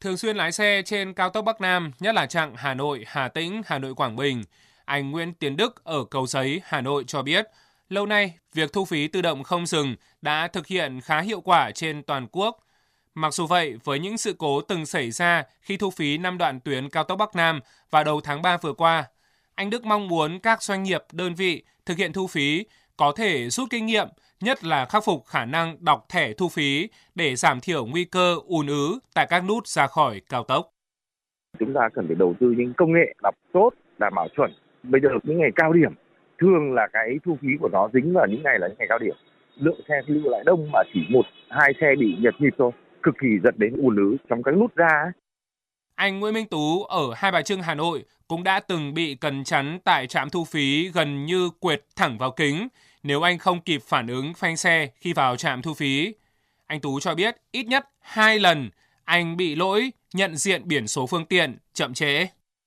Thường xuyên lái xe trên cao tốc Bắc Nam, nhất là chặng Hà Nội, Hà Tĩnh, Hà Nội, Quảng Bình, anh Nguyễn Tiến Đức ở Cầu Giấy, Hà Nội cho biết, lâu nay, việc thu phí tự động không dừng đã thực hiện khá hiệu quả trên toàn quốc. Mặc dù vậy, với những sự cố từng xảy ra khi thu phí 5 đoạn tuyến cao tốc Bắc Nam vào đầu tháng 3 vừa qua, anh Đức mong muốn các doanh nghiệp, đơn vị thực hiện thu phí có thể rút kinh nghiệm, nhất là khắc phục khả năng đọc thẻ thu phí để giảm thiểu nguy cơ ùn ứ tại các nút ra khỏi cao tốc. Chúng ta cần phải đầu tư những công nghệ đọc tốt, đảm bảo chuẩn. Bây giờ những ngày cao điểm, thường là cái thu phí của nó dính vào những ngày là những ngày cao điểm. Lượng xe lưu lại đông mà chỉ 1-2 xe bị nhật nhịp thôi, cực kỳ dẫn đến ùn ứ trong các nút ra. Anh Nguyễn Minh Tú ở Hai Bà Trưng, Hà Nội cũng đã từng bị cần chắn tại trạm thu phí gần như quệt thẳng vào kính nếu anh không kịp phản ứng phanh xe khi vào trạm thu phí. Anh Tú cho biết ít nhất 2 lần anh bị lỗi nhận diện biển số phương tiện chậm trễ.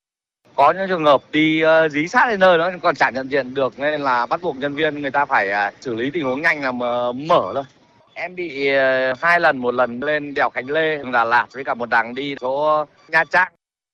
Có những trường hợp đi dí sát đến nơi nó còn chẳng nhận diện được nên là bắt buộc nhân viên người ta phải xử lý tình huống nhanh là mở thôi. Em bị 2 lần, một lần lên đèo Khánh Lê, Đà Lạt với cả một đằng đi chỗ Nha Trang.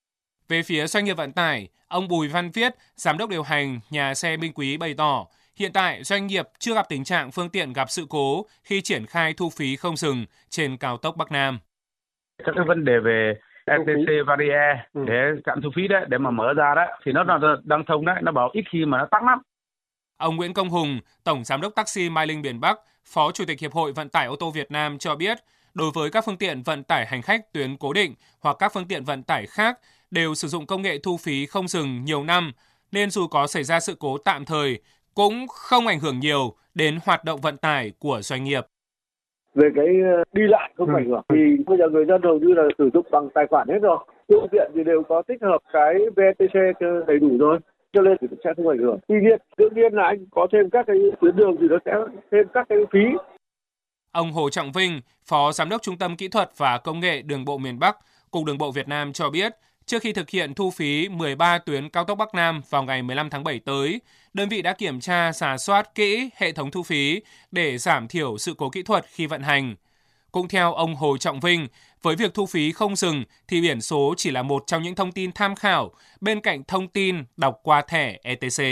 Về phía doanh nghiệp vận tải, ông Bùi Văn Viết, giám đốc điều hành nhà xe Minh Quý bày tỏ, hiện tại doanh nghiệp chưa gặp tình trạng phương tiện gặp sự cố khi triển khai thu phí không dừng trên cao tốc Bắc Nam. Các cái vấn đề về ETC barrier để trạm thu phí đấy, để mà mở ra đấy, thì nó đang thông đấy, nó bảo ít khi mà nó tắc lắm. Ông Nguyễn Công Hùng, Tổng Giám đốc Taxi Mai Linh Biển Bắc, Phó Chủ tịch Hiệp hội Vận tải ô tô Việt Nam cho biết, đối với các phương tiện vận tải hành khách tuyến cố định hoặc các phương tiện vận tải khác đều sử dụng công nghệ thu phí không dừng nhiều năm, nên dù có xảy ra sự cố tạm thời, cũng không ảnh hưởng nhiều đến hoạt động vận tải của doanh nghiệp. Về cái đi lại không ảnh hưởng, thì bây giờ người dân hầu như là sử dụng bằng tài khoản hết rồi. Phương tiện thì đều có tích hợp cái VTC đầy đủ rồi, cho nên thì sẽ không ảnh hưởng. Tuy nhiên, đương nhiên là anh có thêm các cái tuyến đường thì nó sẽ thêm các cái phí. Ông Hồ Trọng Vinh, Phó Giám đốc Trung tâm Kỹ thuật và Công nghệ Đường bộ miền Bắc, Cục Đường bộ Việt Nam cho biết, trước khi thực hiện thu phí 13 tuyến cao tốc Bắc Nam vào ngày 15 tháng 7 tới, đơn vị đã kiểm tra rà soát kỹ hệ thống thu phí để giảm thiểu sự cố kỹ thuật khi vận hành. Cũng theo ông Hồ Trọng Vinh, với việc thu phí không dừng thì biển số chỉ là một trong những thông tin tham khảo bên cạnh thông tin đọc qua thẻ ETC.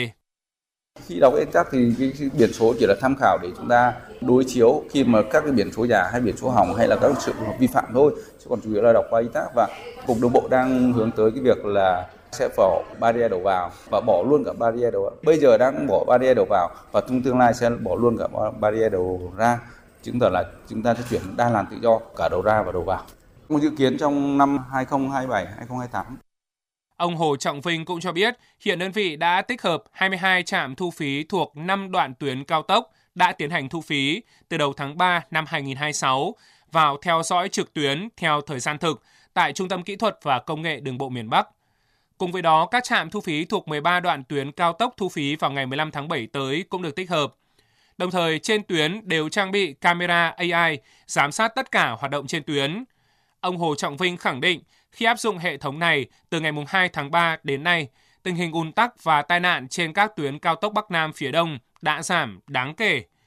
Khi đọc ETC thì cái biển số chỉ là tham khảo để chúng ta đối chiếu khi mà các cái biển số giả hay biển số hỏng hay là các sự vi phạm thôi, chứ còn chủ yếu là đọc qua ETC. Và Cục Đường bộ đang hướng tới cái việc là sẽ bỏ barrier đầu vào và bỏ luôn cả barrier đầu vào. Bây giờ đang bỏ barrier đầu vào và trong tương lai sẽ bỏ luôn cả barrier đầu ra. Chứng tỏ là chúng ta sẽ chuyển đa làn tự do cả đầu ra và đầu vào. Một dự kiến trong năm 2027, 2028. Ông Hồ Trọng Vinh cũng cho biết hiện đơn vị đã tích hợp 22 trạm thu phí thuộc 5 đoạn tuyến cao tốc đã tiến hành thu phí từ đầu tháng 3 năm 2026 vào theo dõi trực tuyến theo thời gian thực tại Trung tâm Kỹ thuật và Công nghệ Đường bộ miền Bắc. Cùng với đó, các trạm thu phí thuộc 13 đoạn tuyến cao tốc thu phí vào ngày 15 tháng 7 tới cũng được tích hợp. Đồng thời, trên tuyến đều trang bị camera AI giám sát tất cả hoạt động trên tuyến. Ông Hồ Trọng Vinh khẳng định, khi áp dụng hệ thống này từ ngày 2 tháng 3 đến nay, tình hình ùn tắc và tai nạn trên các tuyến cao tốc Bắc Nam phía Đông đã giảm đáng kể.